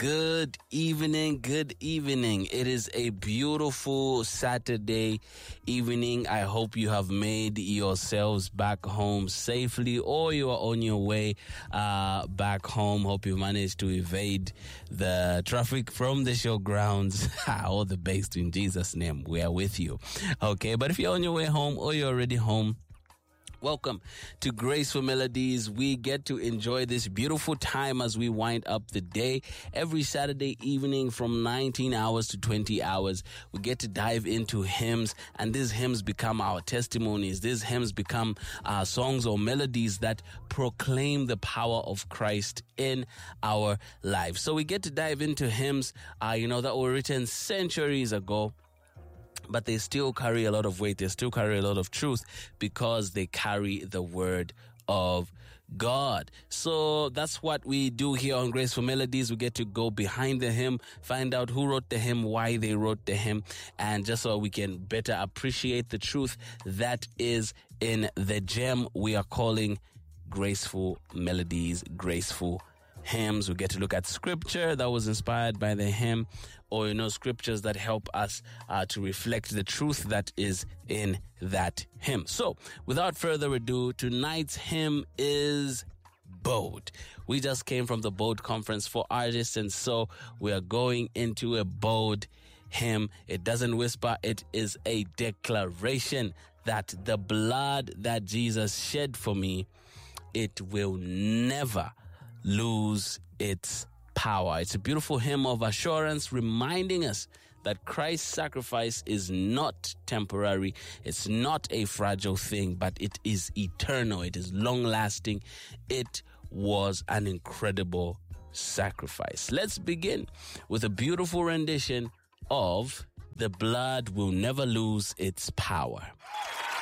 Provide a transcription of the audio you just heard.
Good evening. Good evening. It is a beautiful Saturday evening. I hope you have made yourselves back home safely, or you are on your way back home. Hope you managed to evade the traffic from the showgrounds. All the best in Jesus' name. We are with you. Okay, but if you're on your way home or you're already home, welcome to Graceful Melodies. We get to enjoy this beautiful time as we wind up the day. Every Saturday evening from 19 hours to 20 hours, we get to dive into hymns, and these hymns become our testimonies. These hymns become songs or melodies that proclaim the power of Christ in our lives. So we get to dive into hymns, that were written centuries ago, but they still carry a lot of weight. They still carry a lot of truth because they carry the word of God. So that's what we do here on Graceful Melodies. We get to go behind the hymn, find out who wrote the hymn, why they wrote the hymn, and just so we can better appreciate the truth that is in the gem we are calling Graceful Melodies, Graceful hymns. We get to look at scripture that was inspired by the hymn, or scriptures that help us to reflect the truth that is in that hymn. So without further ado, tonight's hymn is Bold. We just came from the Bold Conference for Artists, and so we are going into a bold hymn. It doesn't whisper, it is a declaration that the blood that Jesus shed for me, it will never lose its power. It's a beautiful hymn of assurance, reminding us that Christ's sacrifice is not temporary. It's not a fragile thing, but it is eternal. It is long-lasting. It was an incredible sacrifice. Let's begin with a beautiful rendition of The Blood Will Never Lose Its Power.